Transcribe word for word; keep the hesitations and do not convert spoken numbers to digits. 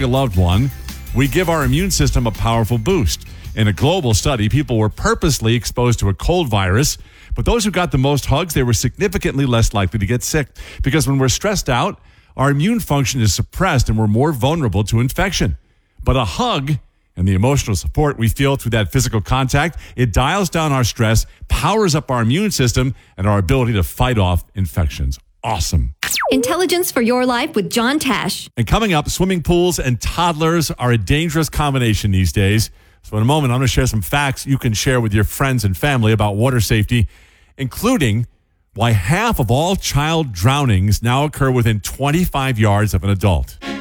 a loved one, we give our immune system a powerful boost. In a global study, people were purposely exposed to a cold virus, but those who got the most hugs, they were significantly less likely to get sick. Because when we're stressed out, our immune function is suppressed and we're more vulnerable to infection. But a hug and the emotional support we feel through that physical contact, it dials down our stress, powers up our immune system, and our ability to fight off infections. Awesome. Intelligence for your life with John Tash. And coming up, swimming pools and toddlers are a dangerous combination these days. So in a moment, I'm going to share some facts you can share with your friends and family about water safety, including why half of all child drownings now occur within twenty-five yards of an adult.